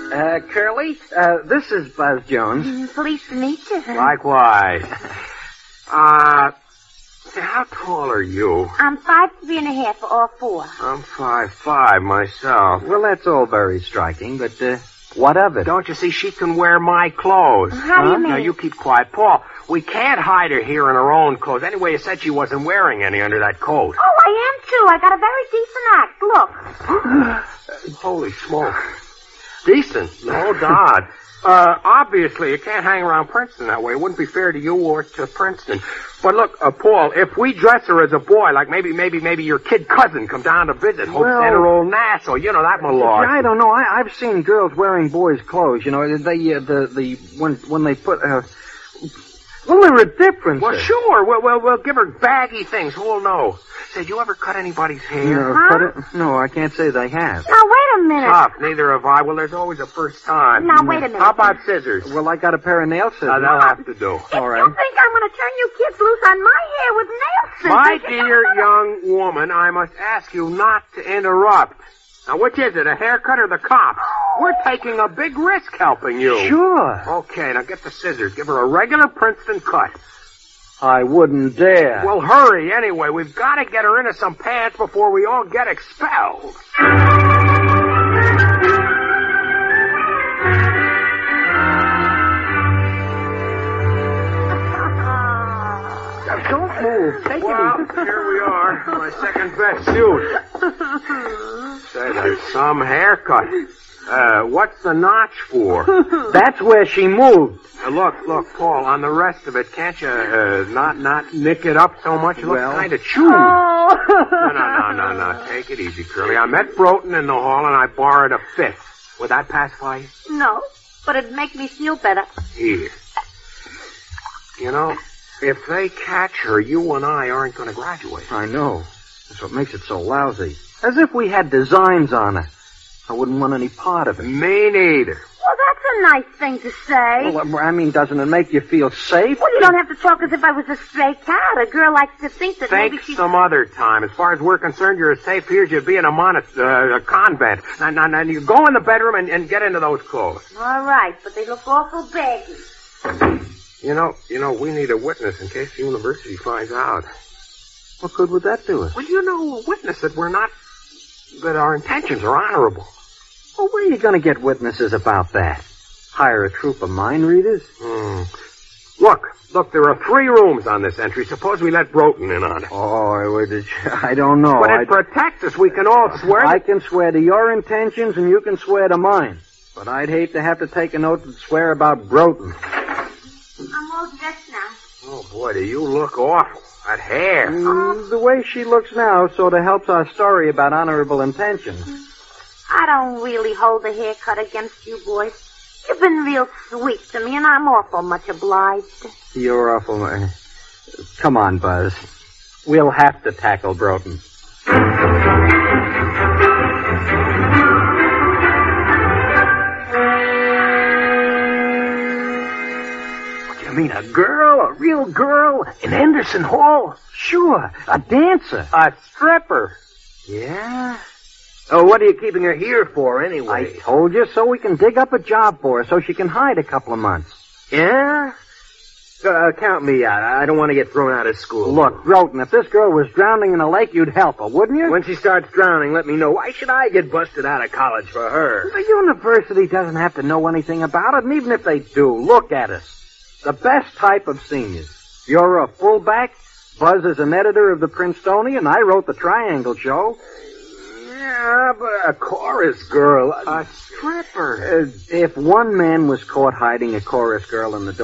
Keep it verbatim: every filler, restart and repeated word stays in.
Uh, Curly, uh, this is Buzz Jones. Mm, pleased to meet you. Likewise. Uh, how tall are you? I'm five, three and a half for all four. I'm five, five myself. Well, that's all very striking, but, uh, what of it? Don't you see she can wear my clothes? How do you mean? Now, you keep quiet. Paul, we can't hide her here in her own clothes. Anyway, you said she wasn't wearing any under that coat. Oh, I am, too. I got a very decent act. Look. Holy smoke. Decent. No doubt. Uh, obviously, you can't hang around Princeton that way. It wouldn't be fair to you or to Princeton. But look, uh, Paul, if we dress her as a boy, like maybe, maybe, maybe your kid cousin come down to visit, Hope Well- Center Old Nassau, you know that malarkey. I don't know. I, I've seen girls wearing boys' clothes. You know, they uh, the the when when they put. Uh, well, there are differences. Well, sure. We'll, we'll, we'll give her baggy things. Who'll know? Say, you ever cut anybody's hair? No, Huh? cut it? No, I can't say they have. Now, wait a minute. Tough. Neither have I. Well, there's always a first time. Now, wait a minute. How about scissors? Well, I got a pair of nail scissors. Uh, that'll have to do. If all right. you think I'm going to turn you kids loose on my hair with nail scissors... My you dear don't- young woman, I must ask you not to interrupt. Now, which is it, a haircut or the cops? We're taking a big risk helping you. Sure. Okay, now get the scissors. Give her a regular Princeton cut. I wouldn't dare. Well, hurry anyway. We've got to get her into some pants before we all get expelled. Now, don't move. Take Well, it easy. here we are. My second best suit. Say, that's some haircut. Uh, what's the notch for? That's where she moved. Uh, look, look, Paul, on the rest of it, can't you uh, not not nick it up so much? It looks Well- kind of chewed. Oh. No, no, no, no, no. Take it easy, Curly. I met Broughton in the hall, and I borrowed a fifth. Would that pacify you? No, but it'd make me feel better. Here. You know, if they catch her, you and I aren't going to graduate. I know. That's what makes it so lousy. As if we had designs on it. I wouldn't want any part of it. Me neither. Well, that's a nice thing to say. Well, I mean, doesn't it make you feel safe? Well, you don't have to talk as if I was a stray cat. A girl likes to think that Think maybe she's... some other time. As far as we're concerned, you're as safe here as you'd be in a, mon- uh, a convent. Now, now, now, you go in the bedroom and, and get into those clothes. All right, but they look awful baggy. You know, you know, we need a witness in case the university finds out. What good would that do us? Well, you know, a witness that we're not, that our intentions are honorable. Well, where are you going to get witnesses about that? Hire a troop of mind readers? Hmm. Look, look, there are three rooms on this entry. Suppose we let Broughton in on it. Oh, I would- I don't know. But I, it protects us. We can all swear. I that- can swear to your intentions and you can swear to mine. But I'd hate to have to take an oath and swear about Broughton. I'm all dressed now. Oh, boy, do you look awful. That hair. Mm, the way she looks now sort of helps our story about honorable intentions. I don't really hold the haircut against you boys. You've been real sweet to me, and I'm awful much obliged. You're awful. uh, Come on, Buzz. We'll have to tackle Broughton. What do you mean, a girl? A real girl? In Henderson Hall? Sure, a dancer. A stripper? Yeah? Oh, what are you keeping her here for, I anyway? told you so we can dig up a job for her so she can hide a couple of months. Yeah? Uh, count me out. I don't want to get thrown out of school. Look, Broughton, if this girl was drowning in a lake, you'd help her, wouldn't you? When she starts drowning, let me know. Why should I get busted out of college for her? The university doesn't have to know anything about it, and even if they do, look at us. The best type of seniors. You're a fullback, Buzz is an editor of the Princetonian, I wrote the Triangle Show. Yeah, but a chorus girl. A stripper. Uh, if one man was caught hiding a chorus girl in the